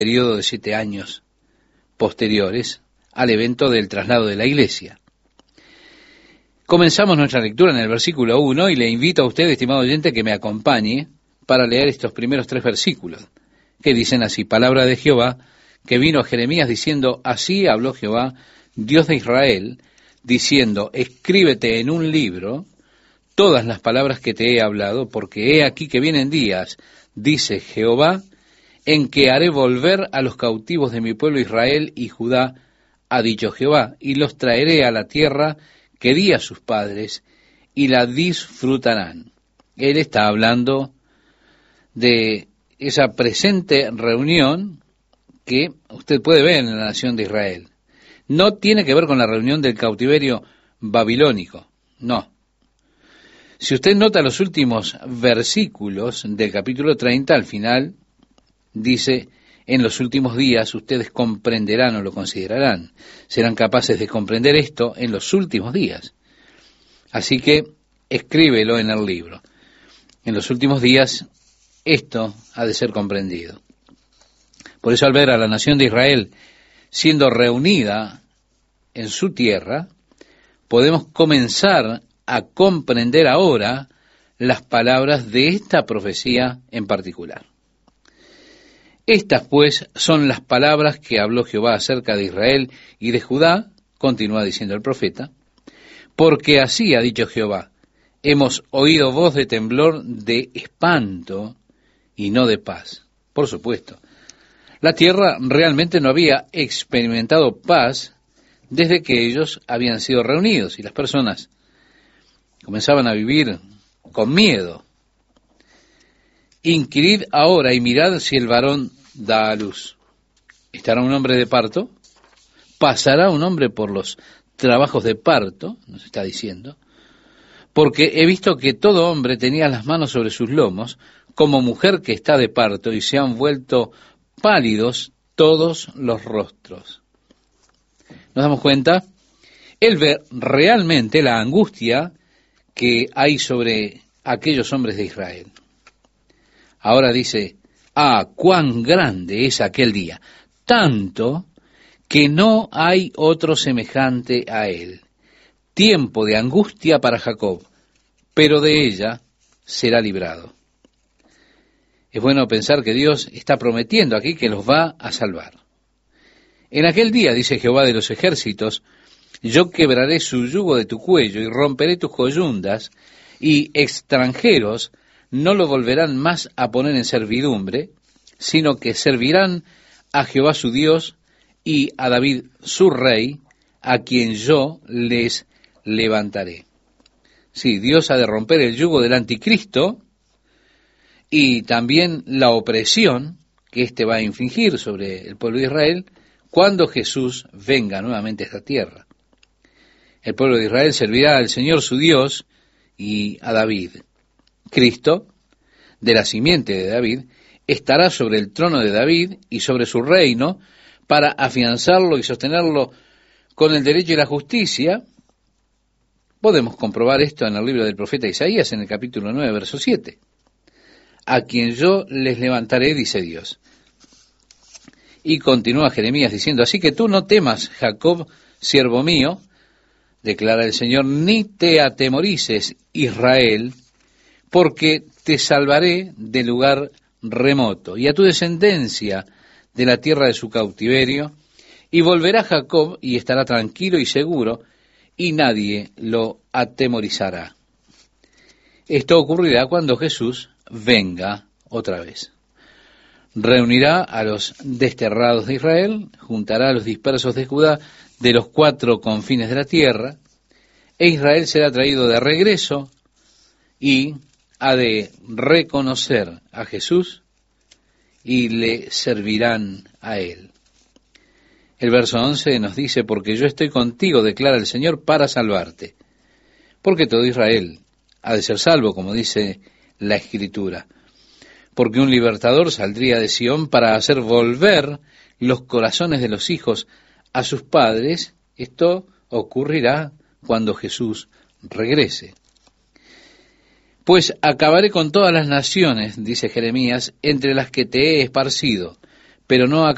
periodo de 7 años posteriores al evento del traslado de la iglesia. Comenzamos nuestra lectura en el versículo 1 y le invito a usted, estimado oyente, que me acompañe para leer estos primeros 3 versículos, que dicen así: palabra de Jehová, que vino a Jeremías diciendo, así habló Jehová, Dios de Israel, diciendo, escríbete en un libro todas las palabras que te he hablado, porque he aquí que vienen días, dice Jehová, en que haré volver a los cautivos de mi pueblo Israel y Judá, ha dicho Jehová, y los traeré a la tierra que di a sus padres, y la disfrutarán. Él está hablando de esa presente reunión que usted puede ver en la nación de Israel. No tiene que ver con la reunión del cautiverio babilónico, no. Si usted nota los últimos versículos del capítulo 30, al final dice, en los últimos días ustedes comprenderán o lo considerarán. Serán capaces de comprender esto en los últimos días. Así que escríbelo en el libro. En los últimos días esto ha de ser comprendido. Por eso al ver a la nación de Israel siendo reunida en su tierra, podemos comenzar a comprender ahora las palabras de esta profecía en particular. Estas, pues, son las palabras que habló Jehová acerca de Israel y de Judá, continúa diciendo el profeta, porque así ha dicho Jehová, hemos oído voz de temblor, de espanto y no de paz. Por supuesto, la tierra realmente no había experimentado paz desde que ellos habían sido reunidos y las personas comenzaban a vivir con miedo. Inquirid ahora y mirad si el varón da a luz. ¿Estará un hombre de parto? ¿Pasará un hombre por los trabajos de parto? Nos está diciendo. Porque he visto que todo hombre tenía las manos sobre sus lomos, como mujer que está de parto, y se han vuelto pálidos todos los rostros. ¿Nos damos cuenta? Él ve realmente la angustia que hay sobre aquellos hombres de Israel. Ahora dice, cuán grande es aquel día, tanto que no hay otro semejante a él. Tiempo de angustia para Jacob, pero de ella será librado. Es bueno pensar que Dios está prometiendo aquí que los va a salvar. En aquel día, dice Jehová de los ejércitos, yo quebraré su yugo de tu cuello y romperé tus coyundas, y extranjeros no lo volverán más a poner en servidumbre, sino que servirán a Jehová su Dios y a David su rey, a quien yo les levantaré. Sí, Dios ha de romper el yugo del anticristo y también la opresión que éste va a infligir sobre el pueblo de Israel cuando Jesús venga nuevamente a esta tierra. El pueblo de Israel servirá al Señor su Dios y a David. Cristo, de la simiente de David, estará sobre el trono de David y sobre su reino para afianzarlo y sostenerlo con el derecho y la justicia. Podemos comprobar esto en el libro del profeta Isaías, en el capítulo 9, verso 7. A quien yo les levantaré, dice Dios. Y continúa Jeremías diciendo, así que tú no temas, Jacob, siervo mío, declara el Señor, ni te atemorices, Israel, porque te salvaré del lugar remoto, y a tu descendencia de la tierra de su cautiverio, y volverá Jacob, y estará tranquilo y seguro, y nadie lo atemorizará. Esto ocurrirá cuando Jesús venga otra vez. Reunirá a los desterrados de Israel, juntará a los dispersos de Judá de los 4 confines de la tierra, e Israel será traído de regreso y ha de reconocer a Jesús y le servirán a él. El verso 11 nos dice, porque yo estoy contigo, declara el Señor, para salvarte. Porque todo Israel ha de ser salvo, como dice la Escritura. Porque un libertador saldría de Sión para hacer volver los corazones de los hijos a sus padres. Esto ocurrirá cuando Jesús regrese. Pues acabaré con todas las naciones, dice Jeremías, entre las que te he esparcido, pero no